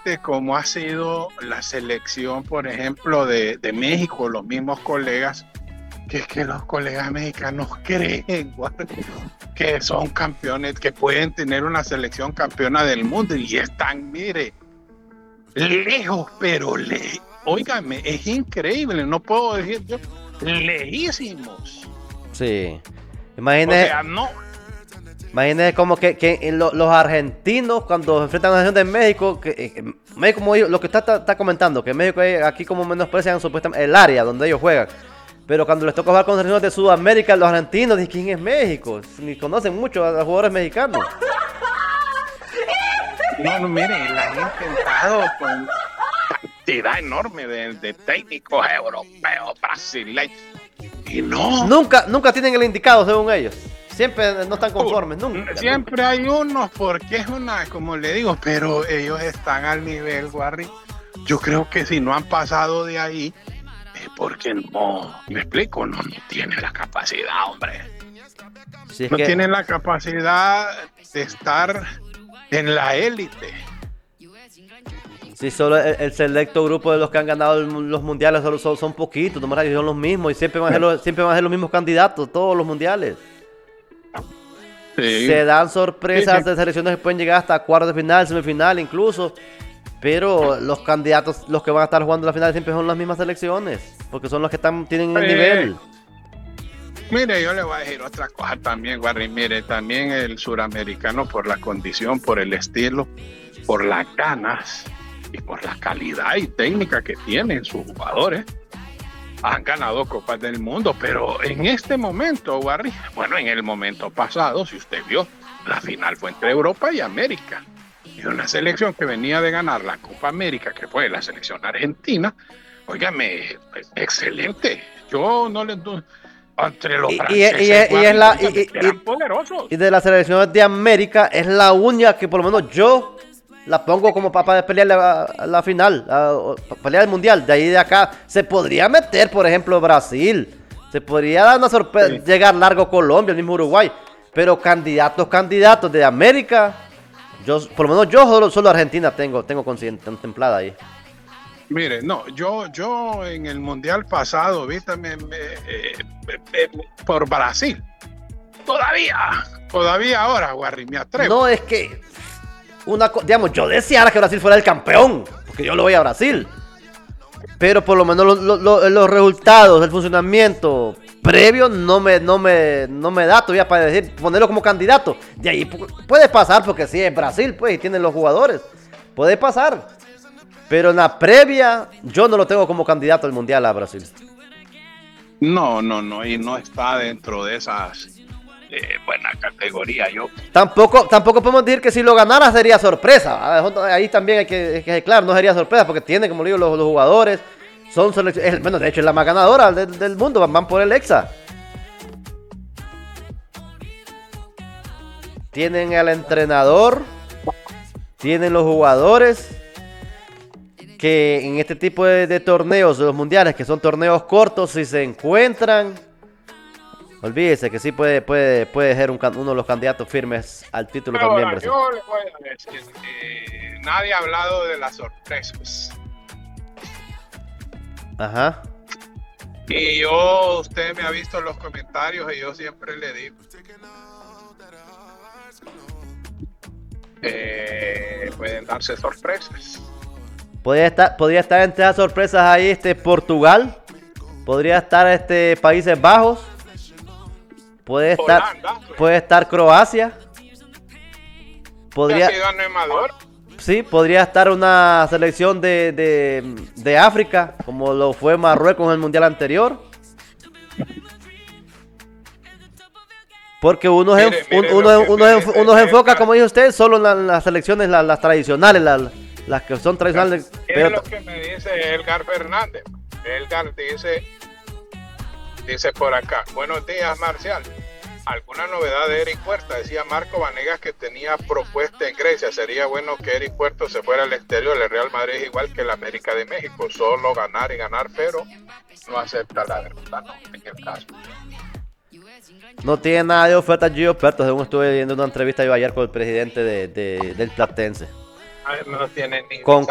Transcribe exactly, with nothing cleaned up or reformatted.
imagínate cómo ha sido la selección, por ejemplo, de, de México, los mismos colegas, que es que los colegas mexicanos creen que son campeones, que pueden tener una selección campeona del mundo y están, mire, lejos, pero le, óigame, es increíble, no puedo decir yo, lejísimos. Sí, imagínese. O sea, no. Imagínense como que, que lo, los argentinos cuando se enfrentan a la selección de México, que, que México, como ellos, lo que está, está, está comentando, que México aquí como menosprecian supuestamente el área donde ellos juegan. Pero cuando les toca jugar con selecciones de Sudamérica, los argentinos dicen quién es México, ni conocen mucho a los jugadores mexicanos. No, no, miren, la han intentado con cantidad enorme de, de técnicos europeos, brasileños, y no. Nunca, nunca tienen el indicado según ellos. Siempre no están conformes, nunca. Siempre nunca. Hay unos, porque es una, como le digo, pero ellos están al nivel, Warry. Yo creo que si no han pasado de ahí, es porque no, me explico, no, no tienen la capacidad, hombre. Si es no que... tienen la capacidad de estar en la élite. Sí, solo el, el selecto grupo de los que han ganado el, los mundiales solo son, son poquitos, no son los mismos y siempre van, a ser los, siempre van a ser los mismos candidatos, todos los mundiales. Sí. Se dan sorpresas sí, sí. de selecciones que pueden llegar hasta cuartos de final, semifinal incluso, pero los candidatos, los que van a estar jugando la final siempre son las mismas selecciones, porque son los que están, tienen el eh, nivel. Mire, yo le voy a decir otra cosa también, Warry, mire, también el suramericano por la condición, por el estilo, por las ganas y por la calidad y técnica que tienen sus jugadores. Han ganado Copas del Mundo, pero en este momento, Warry, bueno, en el momento pasado, si usted vio, la final fue entre Europa y América. Y una selección que venía de ganar la Copa América, que fue la selección argentina, óigame, excelente. Yo no le... Entre los y, franceses, y, y, Warry, y, es la, y, y, eran poderosos. Y de las selecciones de América, es la única que por lo menos yo... la pongo como para pelear la, la final, la, para pelear el mundial. De ahí de acá se podría meter, por ejemplo, Brasil. Se podría dar una sorpresa, sí. llegar largo Colombia, el mismo Uruguay. Pero candidatos, candidatos de América, yo, por lo menos yo solo, solo Argentina tengo, tengo contemplada ahí. Mire, no, yo, yo en el mundial pasado, viste, me, me, eh, eh, por Brasil. Todavía, todavía ahora, Warry, me atrevo. No, es que... Una, digamos, yo deseara que Brasil fuera el campeón, porque yo lo voy a Brasil. Pero por lo menos lo, lo, lo, los resultados, el funcionamiento previo no me, no me, no me da todavía para decir, ponerlo como candidato. De ahí puede pasar, porque sí, es Brasil, pues, y tienen los jugadores. Puede pasar. Pero en la previa, yo no lo tengo como candidato al mundial a Brasil. No, no, no, y no está dentro de esas... Eh, buena categoría. Yo tampoco tampoco podemos decir que si lo ganara sería sorpresa. Ahí también hay que, hay que claro, no sería sorpresa porque tiene, como digo, los, los jugadores son seleccionados. Bueno, de hecho es la más ganadora del, del mundo, van por el Hexa. Tienen al entrenador, tienen los jugadores que en este tipo de, de torneos, de los mundiales, que son torneos cortos, si se encuentran, olvídese que sí puede, puede, puede ser un, uno de los candidatos firmes al título ahora, también. Brasil. Yo le voy a decir que nadie ha hablado de las sorpresas. Ajá. Y yo, usted me ha visto en los comentarios y yo siempre le digo, eh, pueden darse sorpresas. Podría estar, podría estar entre las sorpresas ahí este Portugal, podría estar este Países Bajos. Puede estar, Holanda, puede estar Croacia. Podría, sí, podría estar una selección de, de, de África, como lo fue Marruecos en el mundial anterior. Porque uno, mire, en, mire uno, uno, uno, mire, uno se enfoca, como dice usted, solo en, la, en las selecciones, las, las tradicionales, las, las que son tradicionales. ¿Qué pero, es lo que me dice Edgar Fernández? Edgar dice... Dice por acá, buenos días Marcial, ¿alguna novedad de Eric Puerta? Decía Marco Vanegas que tenía propuesta en Grecia, sería bueno que Eric Puerta se fuera al exterior, el Real Madrid es igual que el América de México, solo ganar y ganar, pero no acepta la derrota, no, en el caso. No tiene nada de oferta Gio Puerta, según estuve viendo una entrevista yo ayer con el presidente de, de, del Platense. Ay, no tiene ni con,